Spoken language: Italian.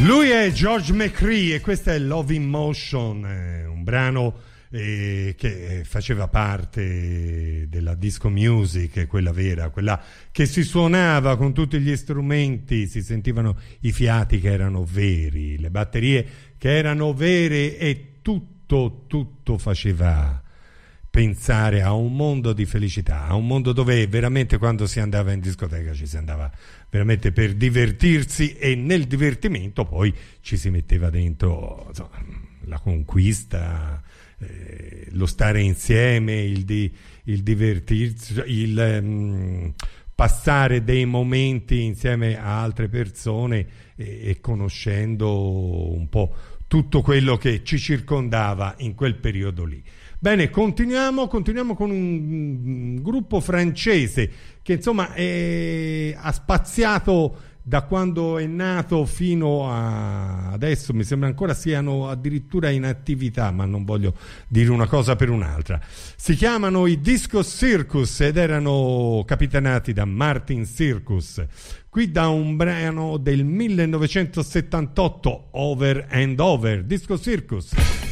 Lui è George McCree e questo è Love in Motion, un brano che faceva parte della disco music, quella vera, quella che si suonava con tutti gli strumenti, si sentivano i fiati che erano veri, le batterie che erano vere e tutto faceva pensare a un mondo di felicità, a un mondo dove veramente quando si andava in discoteca ci si andava veramente per divertirsi e nel divertimento poi ci si metteva dentro, insomma, la conquista, lo stare insieme, il divertirsi, il passare dei momenti insieme a altre persone e conoscendo un po' tutto quello che ci circondava in quel periodo lì. Bene, continuiamo con un gruppo francese che insomma ha spaziato da quando è nato fino a adesso, mi sembra ancora siano addirittura in attività, ma non voglio dire una cosa per un'altra. Si chiamano i Disco Circus ed erano capitanati da Martin Circus. Qui da un brano del 1978, Over and Over, Disco Circus.